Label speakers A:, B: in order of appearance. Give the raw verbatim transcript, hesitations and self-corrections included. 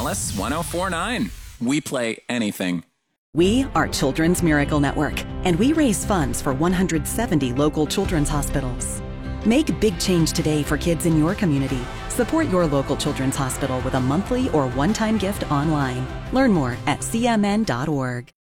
A: Alice ten forty-nine. We play anything.
B: We are Children's Miracle Network, and we raise funds for one hundred seventy local children's hospitals. Make big change today for kids in your community. Support your local children's hospital with a monthly or one-time gift online. Learn more at c m n dot org.